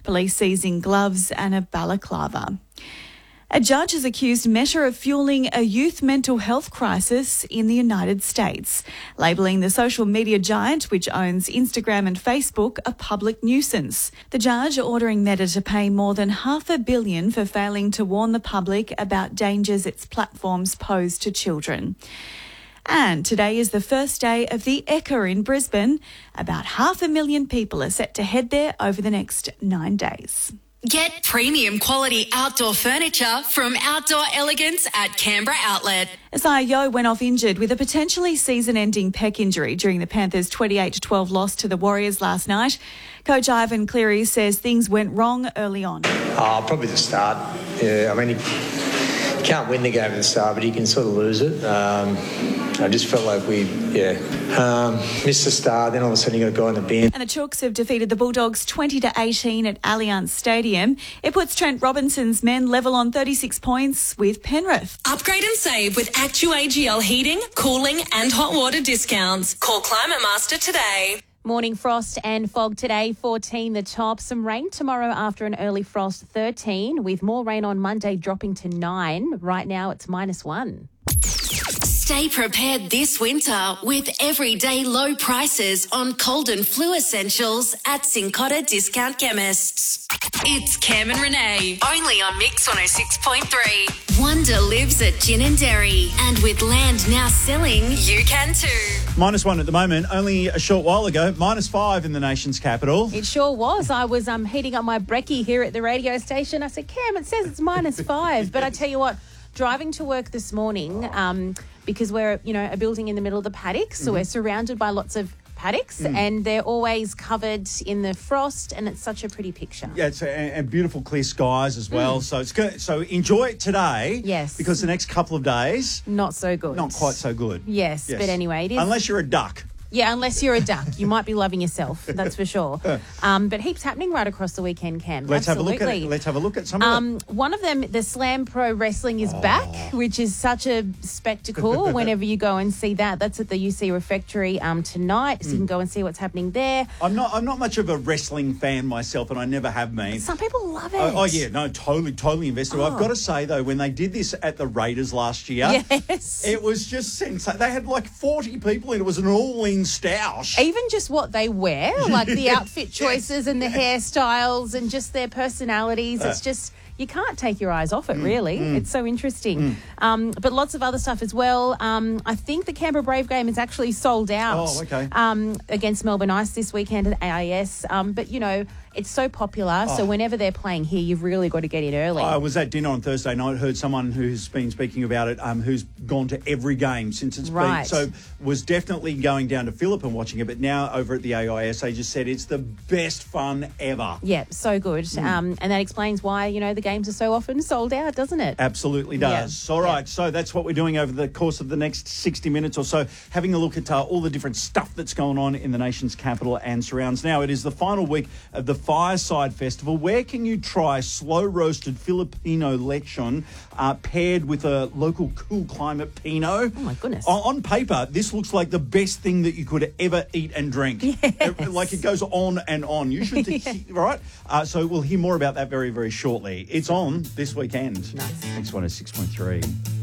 police seizing gloves and a balaclava. A judge has accused Meta of fueling a youth mental health crisis in the United States, labelling the social media giant, which owns Instagram and Facebook, a public nuisance. The judge ordering Meta to pay more than $500 million for failing to warn the public about dangers its platforms pose to children. And today is the first day of the Ekka in Brisbane. About 500,000 people are set to head there over the next 9 days. Get premium quality outdoor furniture from Outdoor Elegance at Canberra Outlet. Isaiah Yeo went off injured with a potentially season-ending pec injury during the Panthers' 28-12 loss to the Warriors last night. Coach Ivan Cleary says things went wrong early on. Probably the start. Yeah, I mean, you can't win the game at the start, but you can sort of lose it. I just felt like we missed the start, then all of a sudden you got to go in the bin. And the Chooks have defeated the Bulldogs 20-18 at Allianz Stadium. It puts Trent Robinson's men level on 36 points with Penrith. Upgrade and save with ActuAGL heating, cooling and hot water discounts. Call Climate Master today. Morning frost and fog today, 14 the top. Some rain tomorrow after an early frost, 13, with more rain on Monday dropping to 9. Right now it's -1. Stay prepared this winter with everyday low prices on cold and flu essentials at Cincotta Discount Chemists. It's Cam and Renee, only on Mix 106.3. Wonder lives at Gin and Dairy, and with land now selling, you can too. -1 at the moment, only a short while ago, -5 in the nation's capital. It sure was. I was heating up my brekkie here at the radio station. I said, Cam, it says it's -5. But I tell you what, driving to work this morning, because we're, a building in the middle of the paddocks, so we're surrounded by lots of paddocks, and they're always covered in the frost, and it's such a pretty picture. Yeah, it's and beautiful clear skies as well. So it's good. So enjoy it today. Yes. Because the next couple of days, not so good. Not quite so good. Yes. But anyway, it is. Unless you're a duck. Yeah, unless you're a duck. You might be loving yourself, that's for sure. But heaps happening right across the weekend, Cam. Let's Absolutely. have a look at it. Let's have a look at some of them. One of them, the Slam Pro Wrestling is back, which is such a spectacle whenever you go and see that. That's at the UC Refectory tonight, so you can go and see what's happening there. I'm not much of a wrestling fan myself, and I never have been. Some people love it. Oh yeah, no, totally invested. I've got to say, though, when they did this at the Raiders last year, yes, it was just sensational. They had like 40 people in. It was an all-in stoush. Even just what they wear, like the outfit choices and the hairstyles and just their personalities. It's just, you can't take your eyes off it, really. It's so interesting. But lots of other stuff as well. I think the Canberra Brave game is actually sold out. Oh, okay. Against Melbourne Ice this weekend at AIS. But, it's so popular, so whenever they're playing here, you've really got to get in early. I was at dinner on Thursday night, heard someone who's been speaking about it, who's gone to every game since it's been. So was definitely going down to Phillip and watching it, but now over at the AIS, they just said it's the best fun ever. Yeah, so good. And that explains why, the games are so often sold out, doesn't it? Absolutely does. Yeah. All right, so that's what we're doing over the course of the next 60 minutes or so, having a look at all the different stuff that's going on in the nation's capital and surrounds. Now, it is the final week of the Fireside Festival. Where can you try slow-roasted Filipino lechon paired with a local cool climate Pinot? Oh, my goodness. On paper, this looks like the best thing that you could ever eat and drink. Yes. It goes on and on. You should, right? So we'll hear more about that very, very shortly. It's on this weekend. Nice. Mix 106.3.